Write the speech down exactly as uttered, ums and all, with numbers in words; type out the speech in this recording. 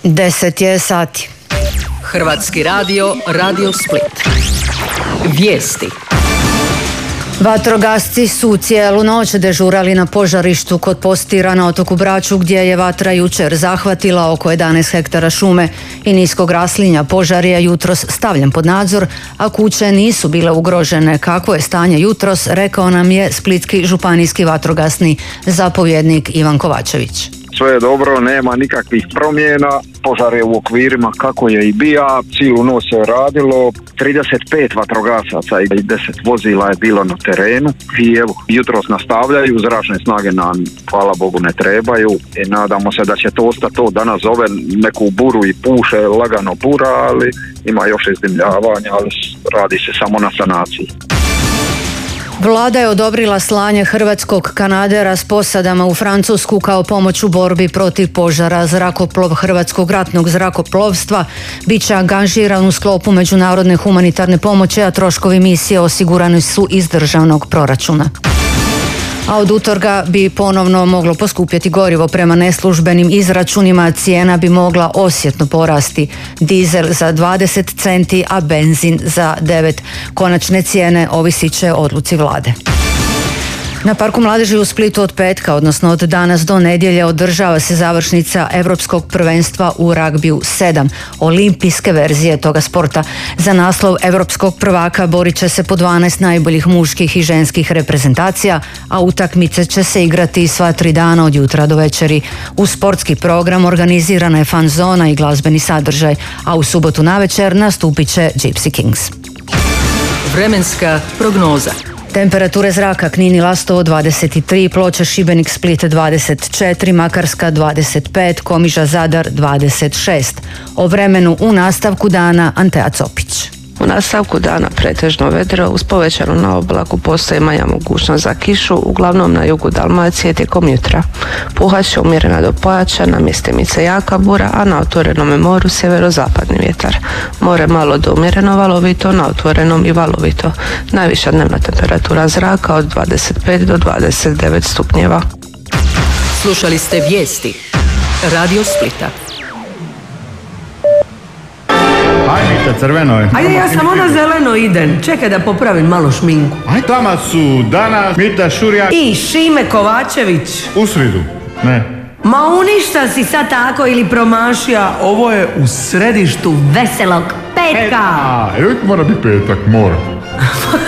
Deset je sati. Hrvatski radio, Radio Split. Vijesti. Vatrogasci su cijelu noć dežurali na požarištu kod Postira na otoku Braču, gdje je vatra jučer zahvatila oko jedanaest hektara šume i niskog raslinja. Požar je jutros stavljen pod nadzor, a kuće nisu bile ugrožene. Kakvo je stanje jutros, rekao nam je splitski županijski vatrogasni zapovjednik Ivan Kovačević. Sve je dobro, nema nikakvih promjena, požar je u okvirima kako je i bija, cijelu noć se radilo, trideset pet vatrogasaca i deset vozila je bilo na terenu i evo, jutros nastavljaju, zračne snage nam, hvala Bogu, ne trebaju i nadamo se da će to ostati to. Danas zove neku buru i puše, lagano bura, ali ima još izdimljavanja, ali radi se samo na sanaciji. Vlada je odobrila slanje hrvatskog kanadera s posadama u Francusku kao pomoć u borbi protiv požara. Zrakoplov Hrvatskog ratnog zrakoplovstva bit će angažiran u sklopu međunarodne humanitarne pomoći, a troškovi misije osigurani su iz državnog proračuna. A od utorka bi ponovno moglo poskupjeti gorivo. Prema neslužbenim izračunima cijena bi mogla osjetno porasti. Dizel za dvadeset centi, a benzin za devet. Konačne cijene ovisit će o odluci vlade. Na Parku mladeži u Splitu od petka, odnosno od danas do nedjelje, održava se završnica Europskog prvenstva u ragbiju sedam, olimpijske verzije toga sporta. Za naslov europskog prvaka borit će se po dvanaest najboljih muških i ženskih reprezentacija, a utakmice će se igrati sva tri dana od jutra do večeri. U sportski program organizirana je fan zona i glazbeni sadržaj, a u subotu navečer nastupit će Gypsy Kings. Vremenska prognoza. Temperature zraka: Knin i Lastovo dvadeset tri, Ploče, Šibenik, Split dvadeset četiri, Makarska dvadeset pet, Komiža, Zadar dvadeset šest. O vremenu u nastavku dana Antea Copić. U nastavku dana pretežno vedro, uz povećanu na oblaku postoji manja mogućnost za kišu, uglavnom na jugu Dalmacije tijekom jutra. Puhat će umjerena do pojačana, mjestimice jaka bura, a na otvorenom moru sjeverozapadni vjetar. More malo do umjereno valovito, na otvorenom i valovito. Najviša dnevna temperatura zraka od dvadeset pet do dvadeset devet stupnjeva. Slušali ste vijesti Radio Splita. Ajde, crveno je. Ajde, ja samo na zeleno idem. Čekaj da popravim malo šminku. Ajde, tamo su danas Mita Šurja I Šime Kovačević. u sridu. Ne. Ma uništa si sad tako ili promašija. Ovo je u središtu veselog petka. A, uvijek mora biti petak, mora.